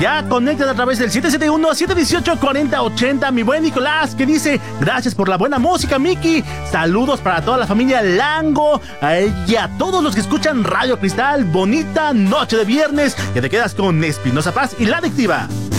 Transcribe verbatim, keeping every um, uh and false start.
Ya conectan a través del siete siete uno, siete uno ocho, cuatro cero ocho cero. Mi buen Nicolás, que dice: gracias por la buena música, Miki. Saludos para toda la familia Lango y a todos los que escuchan Radio Cristal. Bonita noche de viernes. Ya te quedas con Espinosa Paz y La Adictiva.